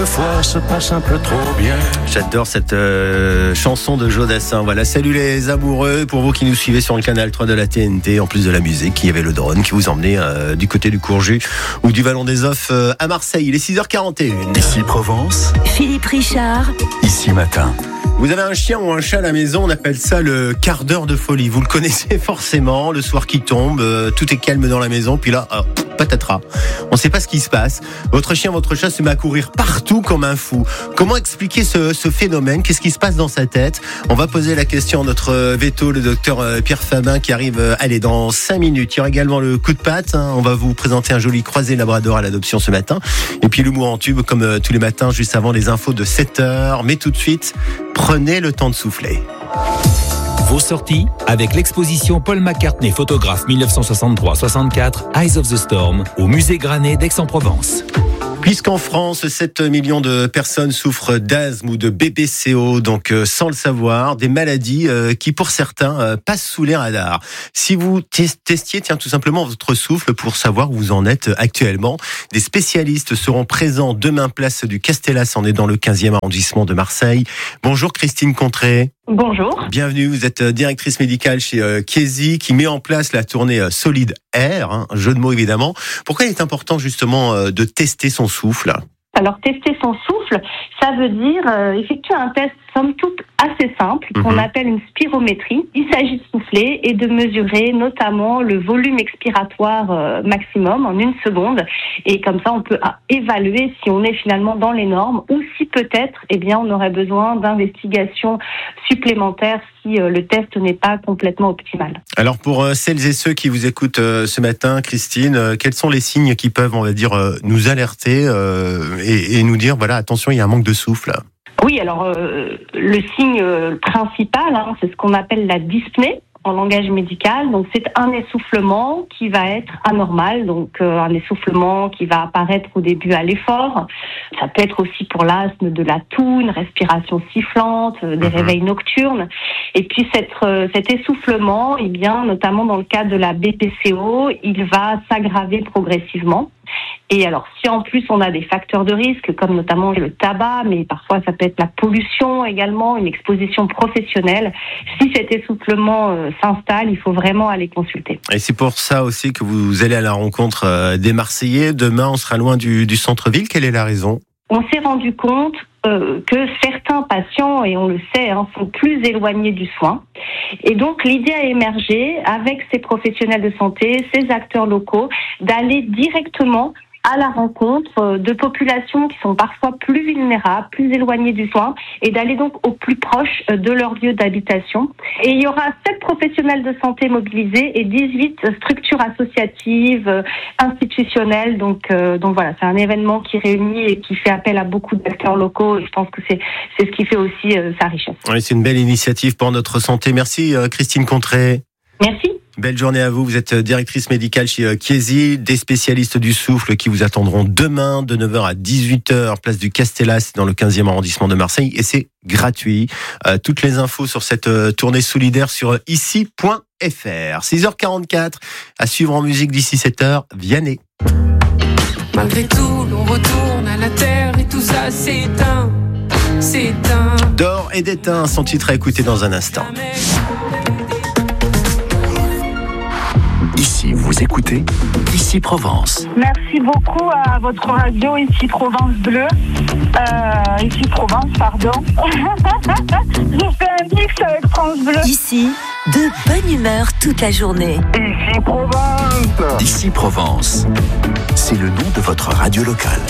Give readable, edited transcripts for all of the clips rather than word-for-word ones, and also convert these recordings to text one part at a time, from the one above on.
Fois se passe un peu trop bien. J'adore cette chanson de Jodassin. Voilà, salut les amoureux. Pour vous qui nous suivez sur le canal 3 de la TNT, en plus de la musique, il y avait le drone qui vous emmenait du côté du Courjus ou du Vallon des Offs à Marseille. Il est 6h41. Ici Provence. Philippe Richard. Ici Matin. Vous avez un chien ou un chat à la maison, on appelle ça le quart d'heure de folie. Vous le connaissez forcément, le soir qui tombe, tout est calme dans la maison, puis là, patatras. On ne sait pas ce qui se passe. Votre chien, votre chat se met à courir partout comme un fou. Comment expliquer ce phénomène ? Qu'est-ce qui se passe dans sa tête ? On va poser la question à notre veto, le docteur Pierre Fabin, qui arrive dans 5 minutes. Il y aura également le coup de patte. On va vous présenter un joli croisé labrador à l'adoption ce matin. Et puis l'humour en tube, comme tous les matins, juste avant les infos de 7h. Mais tout de suite, prenez le temps de souffler. Vos sorties avec l'exposition Paul McCartney, photographe 1963-64, Eyes of the Storm, au musée Granet d'Aix-en-Provence. Puisqu'en France, 7 millions de personnes souffrent d'asthme ou de BPCO, donc sans le savoir, des maladies qui pour certains passent sous les radars. Si vous testiez tout simplement votre souffle pour savoir où vous en êtes actuellement, des spécialistes seront présents demain place du Castellas, on est dans le 15e arrondissement de Marseille. Bonjour Christine Contré. Bonjour. Bienvenue, vous êtes directrice médicale chez Chiesi qui met en place la tournée Solid Air, jeu de mots évidemment. Pourquoi il est important justement de tester son souffle ? Alors tester son souffle, ça veut dire effectuer un test somme toute assez simple qu'on appelle une spirométrie. Il s'agit de souffler et de mesurer notamment le volume expiratoire maximum en 1 seconde. Et comme ça, on peut évaluer si on est finalement dans les normes ou si peut-être, on aurait besoin d'investigations supplémentaires si le test n'est pas complètement optimal. Alors pour celles et ceux qui vous écoutent ce matin, Christine, quels sont les signes qui peuvent, on va dire, nous alerter et nous dire, voilà, attention, il y a un manque de souffle ? Oui, alors le signe principal, c'est ce qu'on appelle la dyspnée en langage médical. Donc c'est un essoufflement qui va être anormal, donc un essoufflement qui va apparaître au début à l'effort. Ça peut être aussi pour l'asthme de la toux, une respiration sifflante, des réveils nocturnes. Et puis cet essoufflement, notamment dans le cas de la BPCO, il va s'aggraver progressivement. Et alors, si en plus on a des facteurs de risque, comme notamment le tabac, mais parfois ça peut être la pollution également, une exposition professionnelle, si cet essoufflement s'installe, il faut vraiment aller consulter. Et c'est pour ça aussi que vous allez à la rencontre des Marseillais. Demain, on sera loin du centre-ville. Quelle est la raison ? On s'est rendu compte que certains patients, et on le sait, sont plus éloignés du soin. Et donc, l'idée a émergé avec ces professionnels de santé, ces acteurs locaux, d'aller directement à la rencontre de populations qui sont parfois plus vulnérables, plus éloignées du soin, et d'aller donc au plus proche de leur lieu d'habitation. Et il y aura 7 professionnels de santé mobilisés et 18 structures associatives, institutionnelles. Donc voilà, c'est un événement qui réunit et qui fait appel à beaucoup d'acteurs locaux. Et je pense que c'est ce qui fait aussi sa richesse. Oui, c'est une belle initiative pour notre santé. Merci Christine Contré. Merci. Belle journée à vous. Vous êtes directrice médicale chez Chiesi, des spécialistes du souffle qui vous attendront demain de 9h à 18h, place du Castellas dans le 15e arrondissement de Marseille. Et c'est gratuit. Toutes les infos sur cette tournée solidaire sur ici.fr. 6h44, à suivre en musique d'ici 7h, Vianney. Malgré tout, l'on retourne à la terre et tout ça s'éteint. D'or et d'éteint, son titre à écouter dans un instant. Ici, vous écoutez Ici Provence. Merci beaucoup à votre radio, Ici Provence Bleu. Ici Provence, pardon. Je fais un mix avec France Bleu. Ici, de bonne humeur toute la journée. Ici Provence. Ici Provence. C'est le nom de votre radio locale.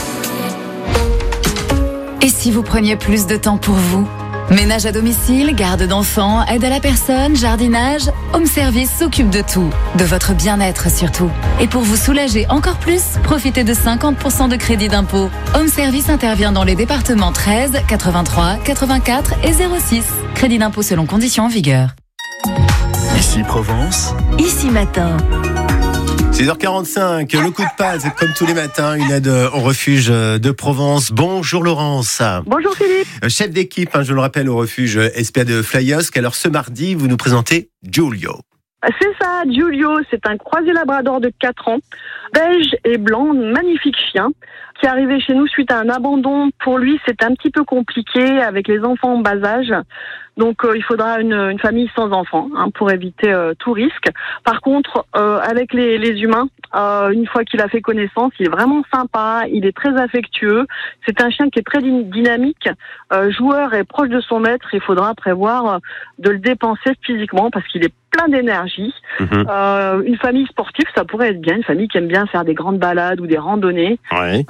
Et si vous preniez plus de temps pour vous ? Ménage à domicile, garde d'enfants, aide à la personne, jardinage, Home Service s'occupe de tout, de votre bien-être surtout. Et pour vous soulager encore plus, profitez de 50% de crédit d'impôt. Home Service intervient dans les départements 13, 83, 84 et 06. Crédit d'impôt selon conditions en vigueur. Ici Provence. Ici Matin. 6h45, le coup de patte, comme tous les matins, une aide au refuge de Provence. Bonjour Laurence. Bonjour Philippe. Chef d'équipe, je le rappelle, au refuge SPA de Flyosque. Alors ce mardi, vous nous présentez Giulio. C'est ça, Giulio, c'est un croisé labrador de 4 ans, beige et blanc, magnifique chien, qui est arrivé chez nous suite à un abandon. Pour lui, c'est un petit peu compliqué avec les enfants en bas âge. Donc, il faudra une famille sans enfants pour éviter tout risque. Par contre, avec les humains, une fois qu'il a fait connaissance, il est vraiment sympa, il est très affectueux. C'est un chien qui est très dynamique, joueur et proche de son maître. Il faudra prévoir de le dépenser physiquement parce qu'il est plein d'énergie. Une famille sportive, ça pourrait être bien. Une famille qui aime bien faire des grandes balades ou des randonnées. Ouais.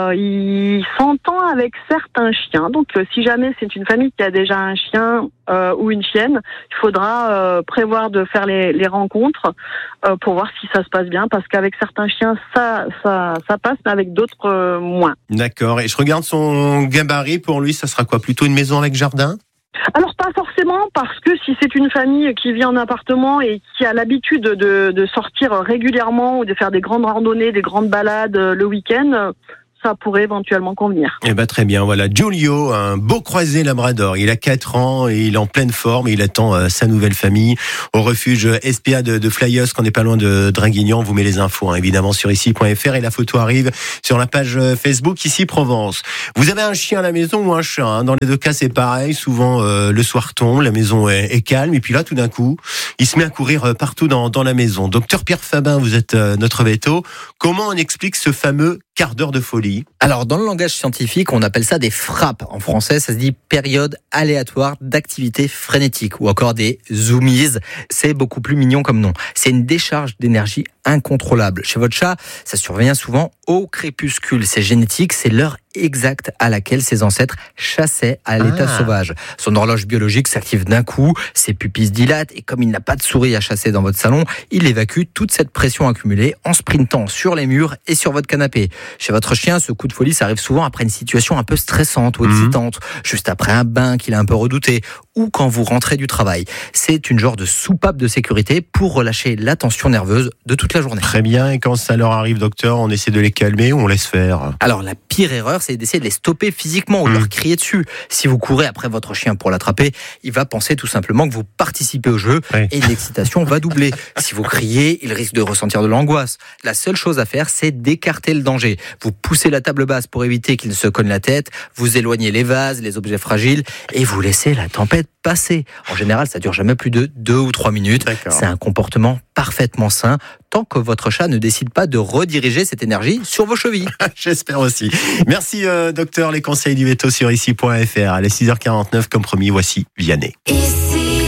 Il s'entend avec certains chiens. Donc, si jamais c'est une famille qui a déjà un chien ou une chienne, il faudra prévoir de faire les rencontres pour voir si ça se passe bien. Parce qu'avec certains chiens, ça passe, mais avec d'autres, moins. D'accord. Et je regarde son gabarit. Pour lui, ça sera quoi? Plutôt une maison avec jardin? Alors pas forcément, parce que si c'est une famille qui vit en appartement et qui a l'habitude de sortir régulièrement ou de faire des grandes randonnées, des grandes balades le week-end, ça pourrait éventuellement convenir. Eh ben très bien, voilà. Giulio, un beau croisé labrador. Il a 4 ans et il est en pleine forme et il attend sa nouvelle famille au refuge SPA de Flyos, qu'on n'est pas loin de Draguignan. On vous met les infos, évidemment, sur ici.fr et la photo arrive sur la page Facebook Ici Provence. Vous avez un chien à la maison ou un chat? Dans les deux cas, c'est pareil. Souvent, le soir tombe, la maison est calme et puis là, tout d'un coup, il se met à courir partout dans la maison. Docteur Pierre Fabin, vous êtes notre véto. Comment on explique ce fameux quart d'heure de folie? Alors, dans le langage scientifique, on appelle ça des frappes. En français, ça se dit période aléatoire d'activité frénétique ou encore des zoomies. C'est beaucoup plus mignon comme nom. C'est une décharge d'énergie incontrôlable. Chez votre chat, ça survient souvent au crépuscule. C'est génétique, c'est l'heure exacte à laquelle ses ancêtres chassaient à l'état sauvage. Son horloge biologique s'active d'un coup, ses pupilles se dilatent et comme il n'a pas de souris à chasser dans votre salon, il évacue toute cette pression accumulée en sprintant sur les murs et sur votre canapé. Chez votre chien, ce coup de folie, ça arrive souvent après une situation un peu stressante ou excitante, juste après un bain qu'il a un peu redouté ou quand vous rentrez du travail. C'est une genre de soupape de sécurité pour relâcher la tension nerveuse de toute la journée. Très bien, et quand ça leur arrive, docteur, on essaie de les calmer ou on laisse faire? Alors la pire erreur, c'est d'essayer de les stopper physiquement ou de leur crier dessus. Si vous courez après votre chien pour l'attraper, il va penser tout simplement que vous participez au jeu et l'excitation va doubler. Si vous criez, il risque de ressentir de l'angoisse. La seule chose à faire, c'est d'écarter le danger. Vous poussez la table basse pour éviter qu'il ne se cogne la tête, vous éloignez les vases, les objets fragiles et vous laissez la tempête passer. En général, ça dure jamais plus de 2 ou 3 minutes. D'accord. C'est un comportement parfaitement sain tant que votre chat ne décide pas de rediriger cette énergie sur vos chevilles. J'espère aussi. Merci docteur, les conseils du veto sur ici.fr. À 6h49, comme promis, voici Vianney.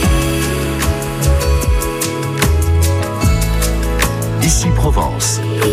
Ici Provence.